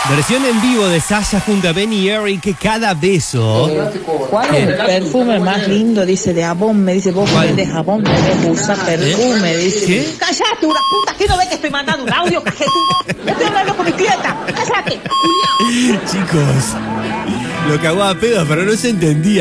Versión en vivo de Sasha junto a Benny y Eric, cada beso. ¿Cuál es el perfume más lindo? Dice de jabón, me dice vos de jabón, me debes usar perfume, dice. ¿Qué? ¡Cállate, una puta! ¿Qué no ves que estoy mandando un audio, cajetudo? Estoy hablando con mi clienta. ¡Cállate! Chicos, lo cagó a pedo, pero no se entendía.